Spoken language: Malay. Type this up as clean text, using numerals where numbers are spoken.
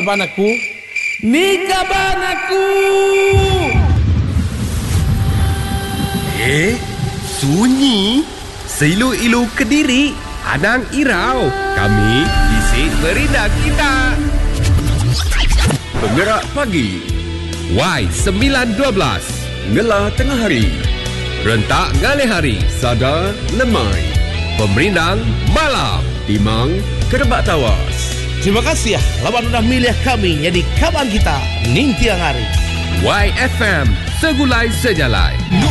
Kaban aku, ni kaban aku. Sunyi. Seilu-ilu Kediri, Anang Irau. Kami isi merinda kita. Penggerak pagi Y912 Ngelah tengah hari, rentak ngalih hari, Sada lemai. Pemerindang malam, Timang kerebak tawas. Terima kasih ya, lawan udah milih kami jadi kaban kita ning tiang hari. YFM segulai sejalai.